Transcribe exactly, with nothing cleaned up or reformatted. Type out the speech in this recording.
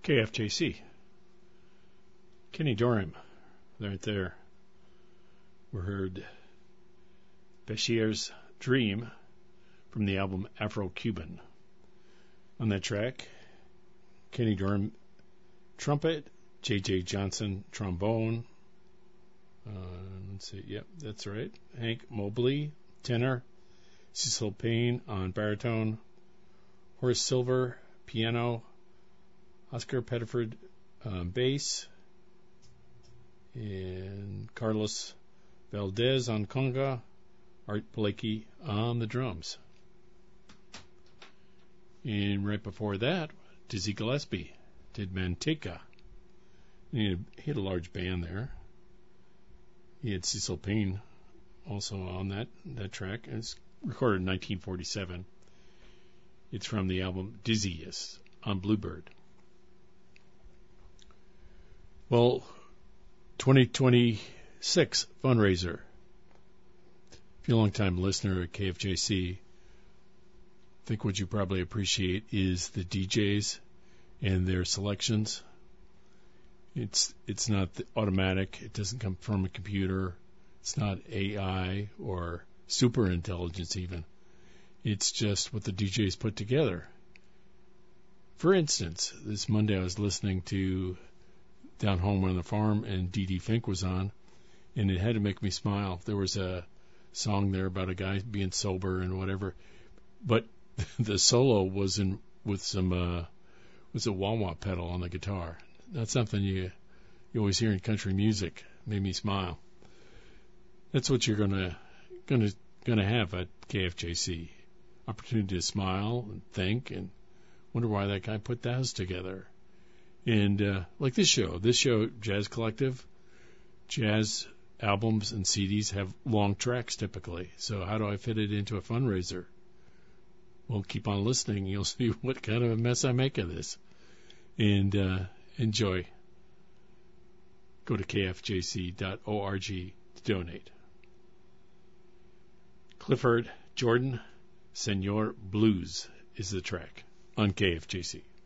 K F J C. Kenny Dorham, right there. We heard Bashir's Dream from the album Afro-Cuban. On that track, Kenny Dorham, trumpet, J J Johnson, trombone. Uh, let's see, yep, that's right. Hank Mobley, tenor. Cecil Payne on baritone. Horace Silver, piano. Oscar Pettiford, um, bass. And Carlos Valdez on conga. Art Blakey on the drums. And right before that, Dizzy Gillespie did Manteca. He had, he had a large band there. He had Cecil Payne also on that, that track. And it's recorded in nineteen forty-seven. It's from the album Dizzyist on Bluebird. Well, twenty twenty-six fundraiser. If you're a long-time listener at K F J C, I think what you probably appreciate is the D Js and their selections. It's it's not automatic. It doesn't come from a computer. It's not A I or super intelligence even. It's just what the D Js put together. For instance, this Monday I was listening to Down Home on the Farm and Dee Dee Fink was on, and it had to make me smile. There was a song there about a guy being sober and whatever, but the solo was in with some uh, was a wah-wah pedal on the guitar. That's something you you always hear in country music. Made me smile. That's what you're gonna gonna gonna have at K F J C. Opportunity to smile and think and wonder why that guy put those together. And uh, like this show, this show, Jazz Collective, jazz albums and C Ds have long tracks typically. So how do I fit it into a fundraiser? Well, keep on listening. You'll see what kind of a mess I make of this. And uh, enjoy. Go to K F J C dot org to donate. Clifford Jordan, Senor Blues is the track on K F J C.